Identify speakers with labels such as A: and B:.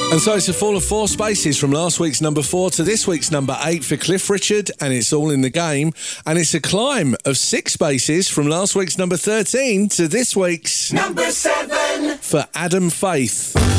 A: And so it's a fall of 4 spaces from last week's number 4 to this week's number 8 for Cliff Richard, and It's All in the Game. And it's a climb of 6 spaces from last week's number 13 to this week's
B: number 7
A: for Adam Faith.